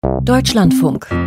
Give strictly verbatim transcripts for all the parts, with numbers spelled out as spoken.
Deutschlandfunk.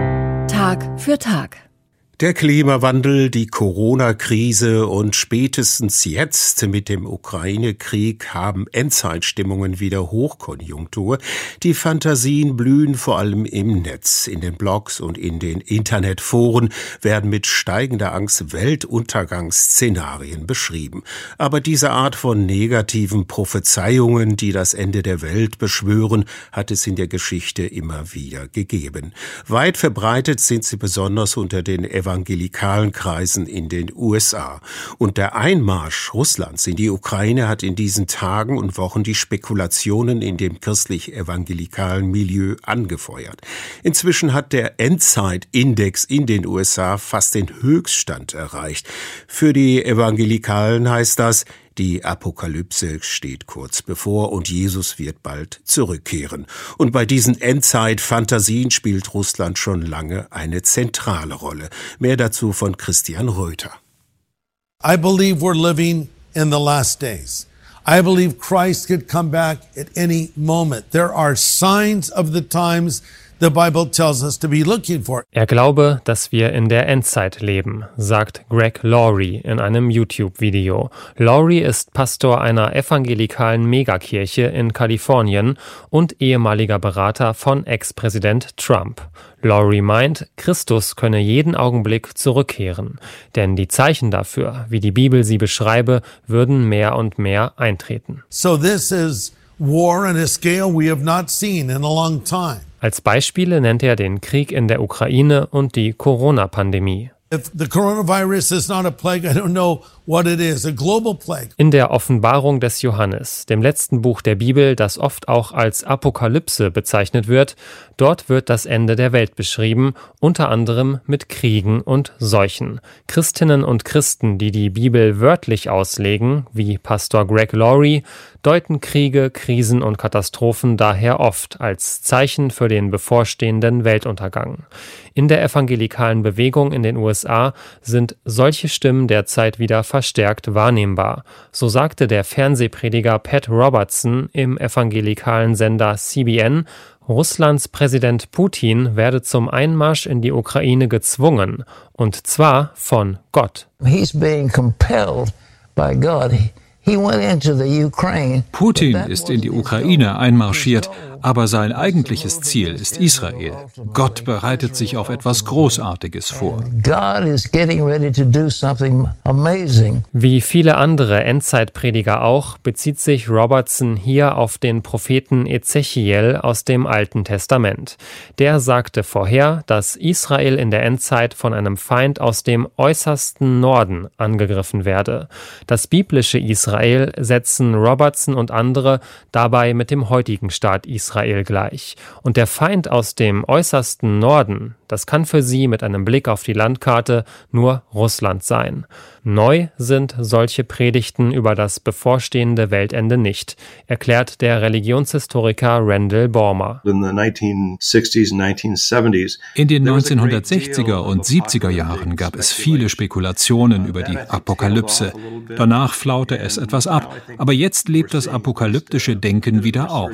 Tag für Tag. Der Klimawandel, die Corona-Krise und spätestens jetzt mit dem Ukraine-Krieg haben Endzeitstimmungen wieder Hochkonjunktur. Die Fantasien blühen vor allem im Netz. In den Blogs und in den Internetforen werden mit steigender Angst Weltuntergangsszenarien beschrieben. Aber diese Art von negativen Prophezeiungen, die das Ende der Welt beschwören, hat es in der Geschichte immer wieder gegeben. Weit verbreitet sind sie besonders unter den evangelikalen Kreisen in den U S A. Und der Einmarsch Russlands in die Ukraine hat in diesen Tagen und Wochen die Spekulationen in dem christlich-evangelikalen Milieu angefeuert. Inzwischen hat der Endzeitindex in den U S A fast den Höchststand erreicht. Für die Evangelikalen heißt das, die Apokalypse steht kurz bevor und Jesus wird bald zurückkehren. Und bei diesen Endzeit-Fantasien spielt Russland schon lange eine zentrale Rolle. Mehr dazu von Christian Röther. I believe we're living in the last days. I believe Christ could come back at any moment. There are signs of the times the Bible tells us to be looking for. Er glaube, dass wir in der Endzeit leben, sagt Greg Laurie in einem YouTube-Video. Laurie ist Pastor einer evangelikalen Megakirche in Kalifornien und ehemaliger Berater von Ex-Präsident Trump. Laurie meint, Christus könne jeden Augenblick zurückkehren, denn die Zeichen dafür, wie die Bibel sie beschreibe, würden mehr und mehr eintreten. So this is war on a scale we have not seen in a long time. Als Beispiele nennt er den Krieg in der Ukraine und die Corona-Pandemie. If the coronavirus is not a plague, I don't know what it is, a global plague. In der Offenbarung des Johannes, dem letzten Buch der Bibel, das oft auch als Apokalypse bezeichnet wird, dort wird das Ende der Welt beschrieben, unter anderem mit Kriegen und Seuchen. Christinnen und Christen, die die Bibel wörtlich auslegen, wie Pastor Greg Laurie, deuten Kriege, Krisen und Katastrophen daher oft als Zeichen für den bevorstehenden Weltuntergang. In der evangelikalen Bewegung in den U S A sind solche Stimmen derzeit wieder verstärkt wahrnehmbar. So sagte der Fernsehprediger Pat Robertson im evangelikalen Sender C B N, Russlands Präsident Putin werde zum Einmarsch in die Ukraine gezwungen, und zwar von Gott. He's being compelled by God. He went into the Ukraine. Putin ist in die Ukraine einmarschiert, aber sein eigentliches Ziel ist Israel. Gott bereitet sich auf etwas Großartiges vor. God is getting ready to do something amazing. Wie viele andere Endzeitprediger auch, bezieht sich Robertson hier auf den Propheten Ezechiel aus dem Alten Testament. Der sagte vorher, dass Israel in der Endzeit von einem Feind aus dem äußersten Norden angegriffen werde. Das biblische Israel setzen Robertson und andere dabei mit dem heutigen Staat Israel gleich. Und der Feind aus dem äußersten Norden, das kann für sie mit einem Blick auf die Landkarte nur Russland sein. Neu sind solche Predigten über das bevorstehende Weltende nicht, erklärt der Religionshistoriker Randall Bormer. In den neunzehnhundertsechziger und siebziger Jahren gab es viele Spekulationen über die Apokalypse. Danach flaute es etwas ab, aber jetzt lebt das apokalyptische Denken wieder auf.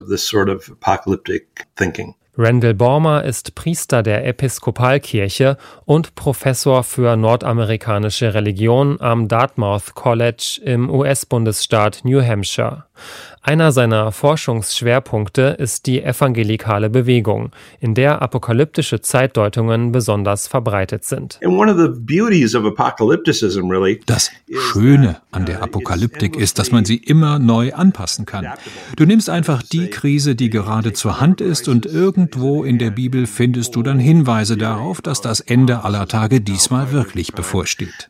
Randall Bormer ist Priester der Episkopalkirche und Professor für nordamerikanische Religion am Dartmouth College im U S-Bundesstaat New Hampshire. Einer seiner Forschungsschwerpunkte ist die evangelikale Bewegung, in der apokalyptische Zeitdeutungen besonders verbreitet sind. Das Schöne an der Apokalyptik ist, dass man sie immer neu anpassen kann. Du nimmst einfach die Krise, die gerade zur Hand ist, und irgendwo in der Bibel findest du dann Hinweise darauf, dass das Ende aller Tage diesmal wirklich bevorsteht.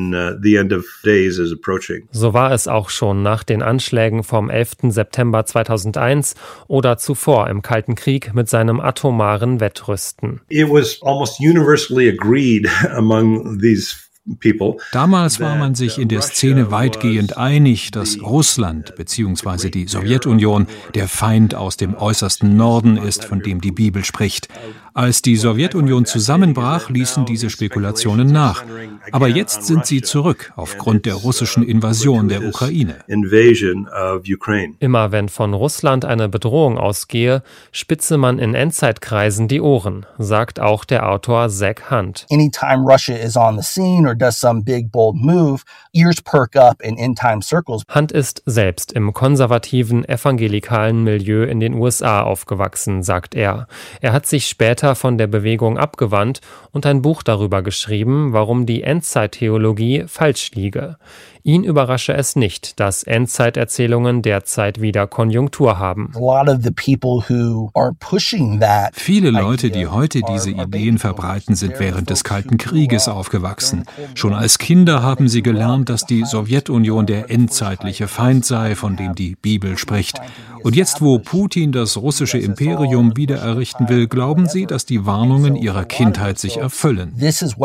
So war es auch schon nach den Anschlägen vom elften September zweitausendeins oder zuvor im Kalten Krieg mit seinem atomaren Wettrüsten. It was almost universally agreed among these Damals war man sich in der Szene weitgehend einig, dass Russland bzw. die Sowjetunion der Feind aus dem äußersten Norden ist, von dem die Bibel spricht. Als die Sowjetunion zusammenbrach, ließen diese Spekulationen nach. Aber jetzt sind sie zurück aufgrund der russischen Invasion der Ukraine. Immer wenn von Russland eine Bedrohung ausgehe, spitze man in Endzeitkreisen die Ohren, sagt auch der Autor Zack Hunt. Anytime Russia is on the scene or does some big bold move, ears perk up in end-time circles. Hunt ist selbst im konservativen evangelikalen Milieu in den U S A aufgewachsen, sagt er. Er hat sich später von der Bewegung abgewandt und ein Buch darüber geschrieben, warum die Endzeittheologie falsch liege. Ihn überrasche es nicht, dass Endzeiterzählungen derzeit wieder Konjunktur haben. Viele Leute, die heute diese Ideen verbreiten, sind während des Kalten Krieges aufgewachsen. Schon als Kinder haben sie gelernt, dass die Sowjetunion der endzeitliche Feind sei, von dem die Bibel spricht. Und jetzt, wo Putin das russische Imperium wieder errichten will, glauben sie, dass die Warnungen ihrer Kindheit sich erfüllen.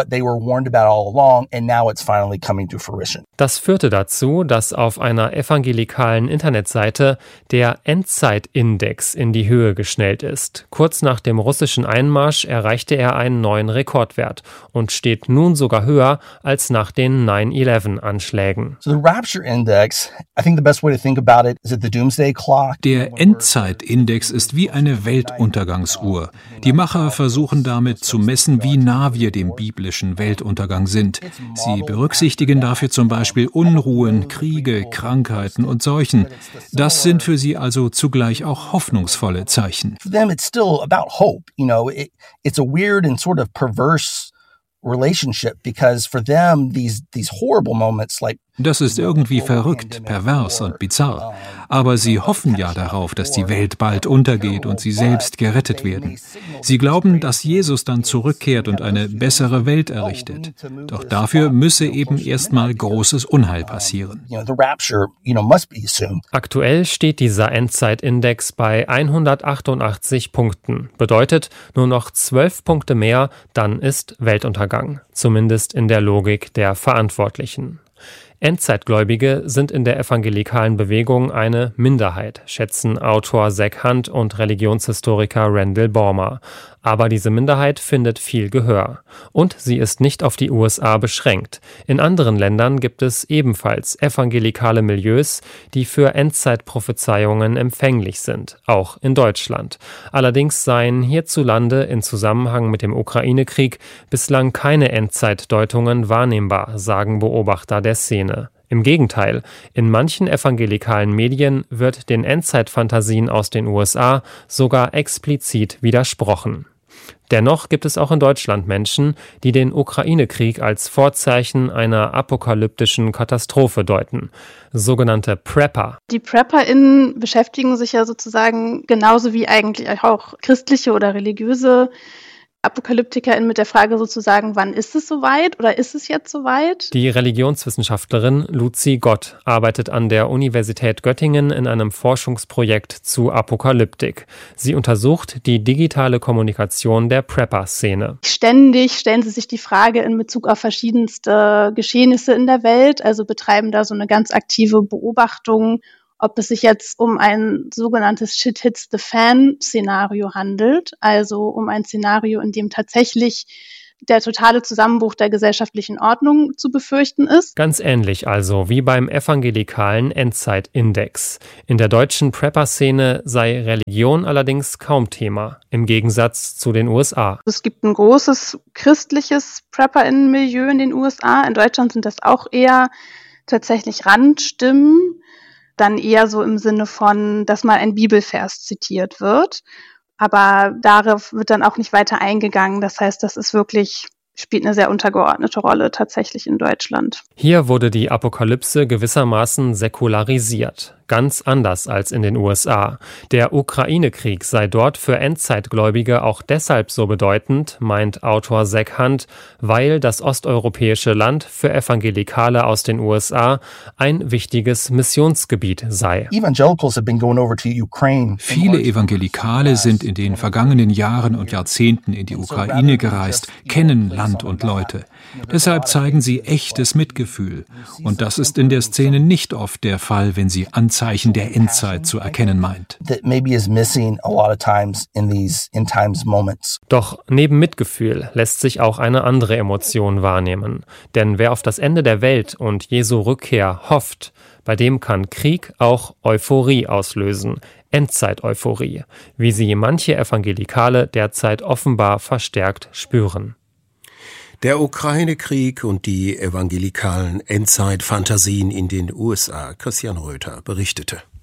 Das führte dazu, dass auf einer evangelikalen Internetseite der Endzeitindex in die Höhe geschnellt ist. Kurz nach dem russischen Einmarsch erreichte er einen neuen Rekordwert und steht nun sogar höher als nach den nine eleven Anschlägen. So the Rapture Index, I think the best way to think about it is at the Doomsday Clock. Der Endzeitindex ist wie eine Weltuntergangsuhr. Die Macher versuchen damit zu messen, wie nah wir dem biblischen Weltuntergang sind. Sie berücksichtigen dafür zum Beispiel Unruhen, Kriege, Krankheiten und Seuchen. Das sind für sie also zugleich auch hoffnungsvolle Zeichen. For them it's still about hope, you know, it, it's a weird and sort of perverse relationship because for them these these horrible moments like Das ist irgendwie verrückt, pervers und bizarr. Aber sie hoffen ja darauf, dass die Welt bald untergeht und sie selbst gerettet werden. Sie glauben, dass Jesus dann zurückkehrt und eine bessere Welt errichtet. Doch dafür müsse eben erstmal großes Unheil passieren. Aktuell steht dieser Endzeitindex bei hundertachtundachtzig Punkten. Bedeutet, nur noch zwölf Punkte mehr, dann ist Weltuntergang. Zumindest in der Logik der Verantwortlichen. Endzeitgläubige sind in der evangelikalen Bewegung eine Minderheit, schätzen Autor Zack Hunt und Religionshistoriker Randall Balmer. Aber diese Minderheit findet viel Gehör. Und sie ist nicht auf die U S A beschränkt. In anderen Ländern gibt es ebenfalls evangelikale Milieus, die für Endzeitprophezeiungen empfänglich sind, auch in Deutschland. Allerdings seien hierzulande in Zusammenhang mit dem Ukraine-Krieg bislang keine Endzeitdeutungen wahrnehmbar, sagen Beobachter der Szene. Im Gegenteil, in manchen evangelikalen Medien wird den Endzeitfantasien aus den U S A sogar explizit widersprochen. Dennoch gibt es auch in Deutschland Menschen, die den Ukraine-Krieg als Vorzeichen einer apokalyptischen Katastrophe deuten, sogenannte Prepper. Die PrepperInnen beschäftigen sich ja sozusagen genauso wie eigentlich auch christliche oder religiöse ApokalyptikerInnen mit der Frage sozusagen, wann ist es soweit oder ist es jetzt soweit? Die Religionswissenschaftlerin Luzi Gott arbeitet an der Universität Göttingen in einem Forschungsprojekt zu Apokalyptik. Sie untersucht die digitale Kommunikation der Prepper-Szene. Ständig stellen sie sich die Frage in Bezug auf verschiedenste Geschehnisse in der Welt, also betreiben da so eine ganz aktive Beobachtung, ob es sich jetzt um ein sogenanntes Shit-Hits-the-Fan-Szenario handelt, also um ein Szenario, in dem tatsächlich der totale Zusammenbruch der gesellschaftlichen Ordnung zu befürchten ist. Ganz ähnlich also wie beim evangelikalen Endzeitindex. In der deutschen Prepper-Szene sei Religion allerdings kaum Thema, im Gegensatz zu den U S A. Es gibt ein großes christliches PrepperInnen-Milieu in den U S A. In Deutschland sind das auch eher tatsächlich Randstimmen. Dann eher so im Sinne von, dass mal ein Bibelvers zitiert wird. Aber darauf wird dann auch nicht weiter eingegangen. Das heißt, das ist wirklich, spielt eine sehr untergeordnete Rolle tatsächlich in Deutschland. Hier wurde die Apokalypse gewissermaßen säkularisiert. Ganz anders als in den U S A. Der Ukraine-Krieg sei dort für Endzeitgläubige auch deshalb so bedeutend, meint Autor Zack Hunt, weil das osteuropäische Land für Evangelikale aus den U S A ein wichtiges Missionsgebiet sei. Viele Evangelikale sind in den vergangenen Jahren und Jahrzehnten in die Ukraine gereist, kennen Land Land und Leute. Deshalb zeigen sie echtes Mitgefühl. Und das ist in der Szene nicht oft der Fall, wenn sie Anzeichen der Endzeit zu erkennen meint. Doch neben Mitgefühl lässt sich auch eine andere Emotion wahrnehmen. Denn wer auf das Ende der Welt und Jesu Rückkehr hofft, bei dem kann Krieg auch Euphorie auslösen, Endzeit-Euphorie, wie sie manche Evangelikale derzeit offenbar verstärkt spüren. Der Ukraine-Krieg und die evangelikalen Endzeit-Fantasien in den U S A. Christian Röther berichtete.